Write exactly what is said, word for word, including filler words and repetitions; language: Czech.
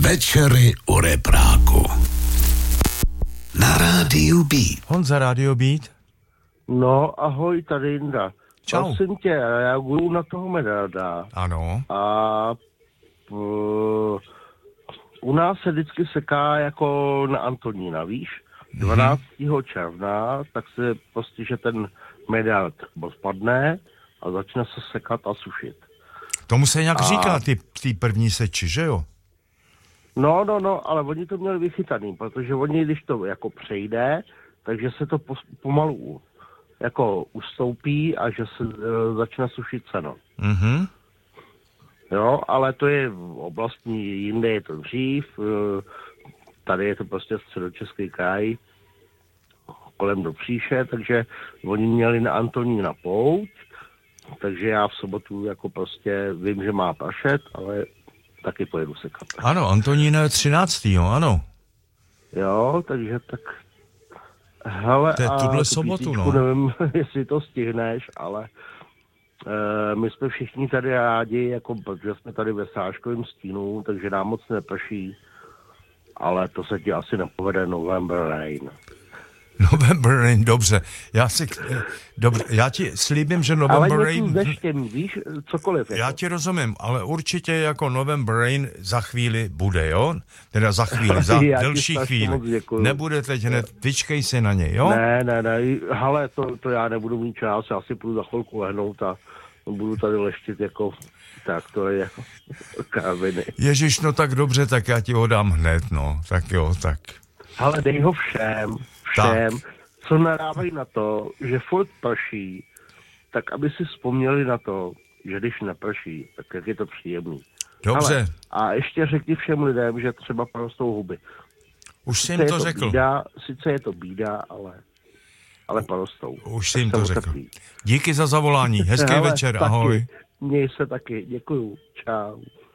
Večery u repráku. Na rádiu Beat. Honza, rádio Beat. No, ahoj, tady Jinda. Čau. Prosím tě, reaguju na toho Medarda. Ano. A p, u nás se vždycky seká jako na Antonína, víš? dvanáctého června, tak se prostě, že ten Medard spadne a začne se sekat a sušit. Tomu se nějak A- říká, ty, ty první seči, že jo? No, no, no, ale oni to měli vychytaný, protože oni, když to jako přejde, takže se to pos, pomalu jako ustoupí a že se e, začne sušit seno. Mhm. Jo, ale to je v oblastní, jinde je to dřív, e, tady je to prostě středočeský kraj, kolem do Příše, takže oni měli na Antonína pouť, takže já v sobotu jako prostě vím, že má pršet, ale taky pojedu sekat. Ano, Antonína je třináctého ano. Jo, takže tak... Hele, To je a tuhle tu sobotu, písničku no. nevím, jestli to stihneš, ale e, my jsme všichni tady rádi, jako, protože jsme tady ve sáškovém stínu, takže nám moc neprší, ale to se ti asi nepovede November Rain. November Rain, dobře. Já si, dobře, já ti slíbím, že Ale November něco Rain... s deštěm, víš, cokoliv. Já Jako. ti rozumím, ale určitě jako November Rain za chvíli bude, jo? Teda za chvíli, za Já ti delší strašně chvíli. moc děkuju. Nebude teď hned, vyčkej si na něj, jo? Ne, ne, ne, hele, to, to já nebudu mít čas, já si půjdu za chvilku lehnout a budu tady leštit jako, tak to je jako káviny. Ježiš, no tak dobře, tak já ti ho dám hned, no. Tak jo, tak. Ale dej ho všem, všem, tak. Co narávají na to, že furt prší, tak aby si vzpomněli na to, že když neprší, tak jak je to příjemný. Dobře, Hele, a ještě řekni všem lidem, že třeba porostou huby. už jsi Sice jim je to řekl. Bída, sice je to bída, ale, ale porostou. Už jsi jim Tak to jsem řekl. utrpí. Díky za zavolání, hezký Hele, večer, taky. ahoj. Měj se taky, děkuju, čau.